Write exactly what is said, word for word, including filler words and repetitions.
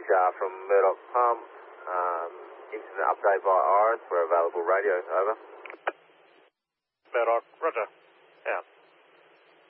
uh, from Murdoch Palm. Um, incident update by Iris for available radio. Over. Murdoch, roger.